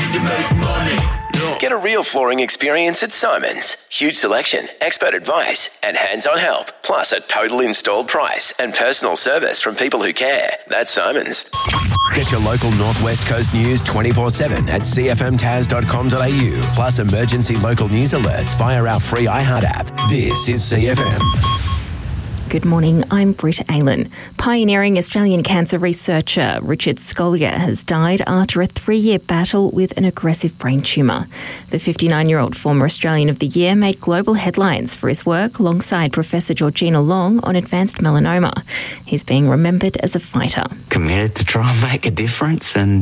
to make money. Get a real flooring experience at Simon's. Huge selection, expert advice, and hands-on help. Plus a total installed price and personal service from people who care. That's Simon's. Get your local Northwest Coast news 24/7 at cfmtas.com.au. Plus emergency local news alerts via our free iHeart app. This is CFM. Good morning, I'm Britt Aylan. Pioneering Australian cancer researcher Richard Scolyer has died after a 3-year battle with an aggressive brain tumour. The 59-year-old former Australian of the Year made global headlines for his work alongside Professor Georgina Long on advanced melanoma. He's being remembered as a fighter. Committed to try and make a difference and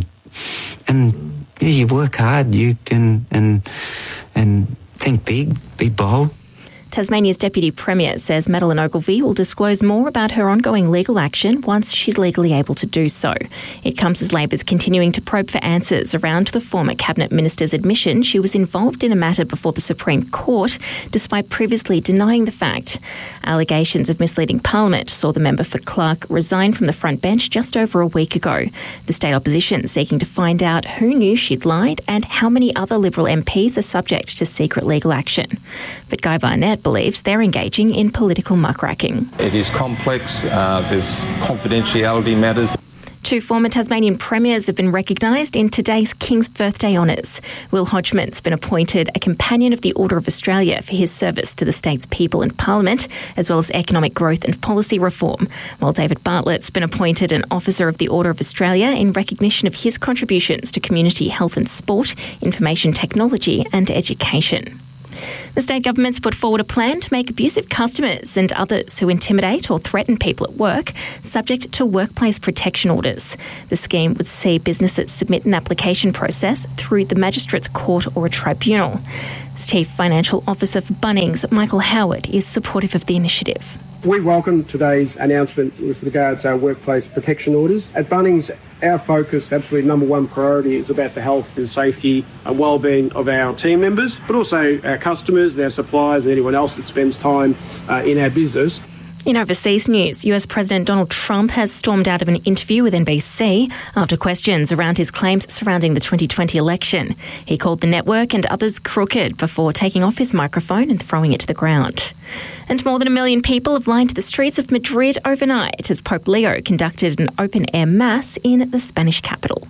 you work hard, you can and think big, be bold. Tasmania's Deputy Premier says Madeleine Ogilvie will disclose more about her ongoing legal action once she's legally able to do so. It comes as Labor's continuing to probe for answers around the former Cabinet Minister's admission she was involved in a matter before the Supreme Court, despite previously denying the fact. Allegations of misleading Parliament saw the member for Clark resign from the front bench just over a week ago. The state opposition seeking to find out who knew she'd lied and how many other Liberal MPs are subject to secret legal action. But Guy Barnett believes they're engaging in political muckraking. It is complex. There's confidentiality matters. 2 former Tasmanian premiers have been recognised in today's King's Birthday honours. Will Hodgman's been appointed a Companion of the Order of Australia for his service to the state's people and Parliament, as well as economic growth and policy reform, while David Bartlett's been appointed an Officer of the Order of Australia in recognition of his contributions to community health and sport, information technology and education. The state government's put forward a plan to make abusive customers and others who intimidate or threaten people at work subject to workplace protection orders. The scheme would see businesses submit an application process through the Magistrates Court or a tribunal. As Chief Financial Officer for Bunnings, Michael Howard, is supportive of the initiative. We welcome today's announcement with regards to our workplace protection orders. At Bunnings, our focus, absolutely number one priority, is about the health and safety and well-being of our team members, but also our customers, their suppliers and anyone else that spends time in our business. In overseas news, US President Donald Trump has stormed out of an interview with NBC after questions around his claims surrounding the 2020 election. He called the network and others crooked before taking off his microphone and throwing it to the ground. And more than 1 million people have lined the streets of Madrid overnight as Pope Leo conducted an open-air mass in the Spanish capital.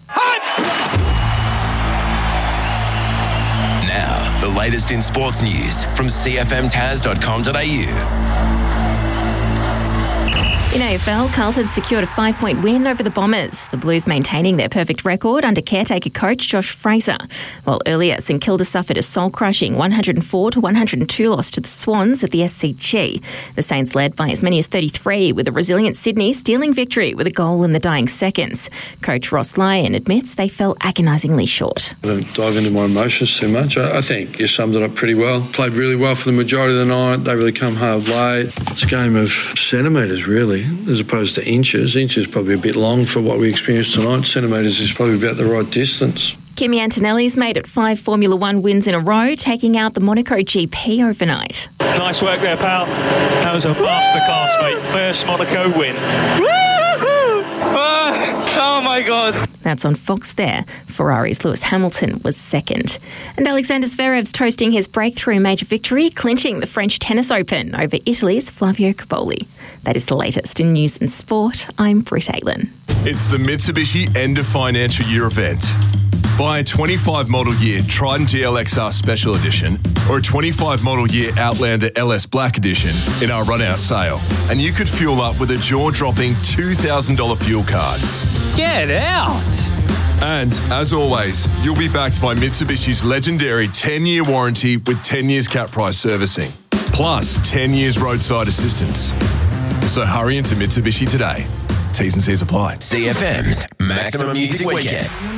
Now, the latest in sports news from cfmtas.com.au. In AFL, Carlton secured a 5-point win over the Bombers, the Blues maintaining their perfect record under caretaker coach Josh Fraser, while earlier St Kilda suffered a soul-crushing 104-102 loss to the Swans at the SCG. The Saints led by as many as 33, with a resilient Sydney stealing victory with a goal in the dying seconds. Coach Ross Lyon admits they fell agonisingly short. I don't dive into my emotions too much. I think you summed it up pretty well. Played really well for the majority of the night. They really come hard late. It's a game of centimetres, really, as opposed to inches. Inches probably a bit long for what we experienced tonight. Centimetres is probably about the right distance. Kimi Antonelli's made it 5 Formula One wins in a row, taking out the Monaco GP overnight. Nice work there, pal. That was a masterclass, mate. First Monaco win. Oh my God. That's on Fox there. Ferrari's Lewis Hamilton was second. And Alexander Zverev's toasting his breakthrough major victory, clinching the French Tennis Open over Italy's Flavio Cobolli. That is the latest in news and sport. I'm Britt Aylan. It's the Mitsubishi End of Financial Year event. Buy a 25 model year Triton GLXR Special Edition or a 25 model year Outlander LS Black Edition in our run-out sale, and you could fuel up with a jaw-dropping $2,000 fuel card. Get out! And, as always, you'll be backed by Mitsubishi's legendary 10-year warranty with 10 years cap price servicing, plus 10 years roadside assistance. So hurry into Mitsubishi today. T's and C's apply. CFM's Maximum Music Weekend.